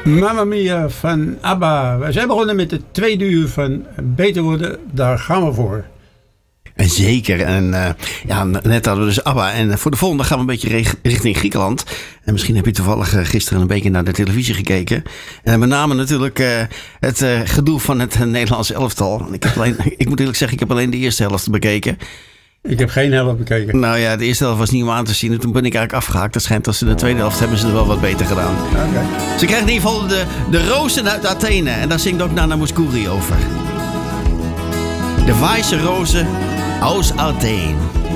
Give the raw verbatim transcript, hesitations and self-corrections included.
Mamma Mia van ABBA. We zijn begonnen met de tweede uur van Beter Worden. Daar gaan we voor. En zeker. En uh, ja, net hadden we dus ABBA. En voor de volgende gaan we een beetje reg- richting Griekenland. En misschien heb je toevallig uh, gisteren een beetje naar de televisie gekeken. En met name natuurlijk uh, het uh, gedoe van het uh, Nederlandse elftal. Ik, heb alleen, ik moet eerlijk zeggen, ik heb alleen de eerste helft bekeken. Ik heb geen helft bekeken. Nou ja, de eerste helft was niet om aan te zien. En toen ben ik eigenlijk afgehaakt. Het schijnt dat ze de tweede helft hebben ze er wel wat beter gedaan. Okay. Ze krijgen in ieder geval de, de rozen uit Athene. En daar zingt ook Nana Mouskouri over. De Weiße Rozen aus Athen.